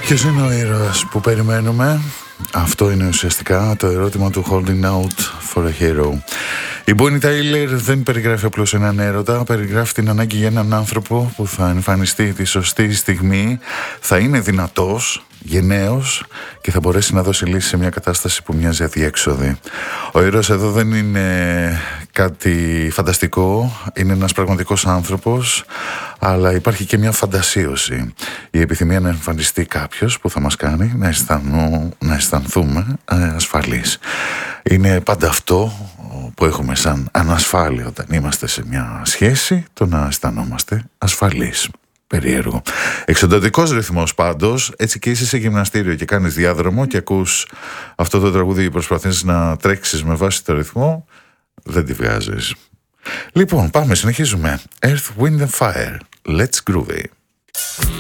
Ποιος είναι ο ήρωας που περιμένουμε? Αυτό είναι ουσιαστικά το ερώτημα του Holding Out for a Hero. Η Bonnie Tyler δεν περιγράφει απλώς έναν έρωτα, περιγράφει την ανάγκη για έναν άνθρωπο που θα εμφανιστεί τη σωστή στιγμή, θα είναι δυνατός, γενναίος και θα μπορέσει να δώσει λύση σε μια κατάσταση που μοιάζει αδιέξοδη. Ο ήρωας εδώ δεν είναι κάτι φανταστικό, είναι ένας πραγματικός άνθρωπος, αλλά υπάρχει και μια φαντασίωση. Η επιθυμία να εμφανιστεί κάποιος που θα μας κάνει να αισθανθούμε ασφαλείς. Είναι πάντα αυτό που έχουμε σαν ανασφάλεια όταν είμαστε σε μια σχέση, το να αισθανόμαστε ασφαλείς. Περίεργο. Εξοντατικός ρυθμός πάντως, έτσι και είσαι σε γυμναστήριο και κάνεις διάδρομο και ακούς αυτό το τραγούδι και προσπαθείς να τρέξεις με βάση το ρυθμό, δεν τη βγάζεις. Λοιπόν, πάμε, συνεχίζουμε. Earth, Wind and Fire. Let's groovy.